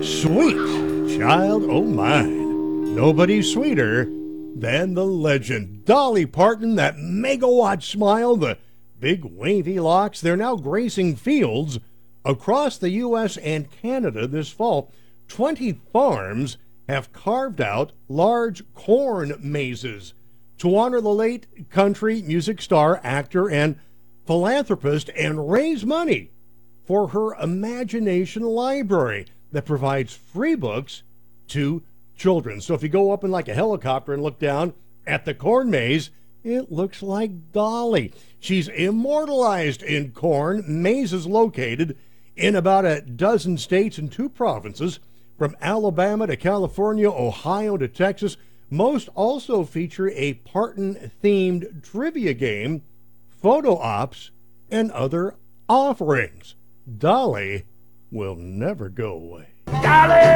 Sweet child o' mine. Nobody sweeter than the legend. Dolly Parton, that megawatt smile, the big wavy locks. They're now gracing fields across the U.S. and Canada this fall. 20 farms have carved out large corn mazes to honor the late country music star, actor, and philanthropist and raise money for her Imagination Library that provides free books to children. So if you go up in like a helicopter and look down at the corn maze, it looks like Dolly. She's immortalized in corn. Maze is located in about a dozen states and 2 provinces, from Alabama to California, Ohio to Texas. Most also feature a Parton-themed trivia game, photo ops, and other offerings. Dolly will never go away. Dolly!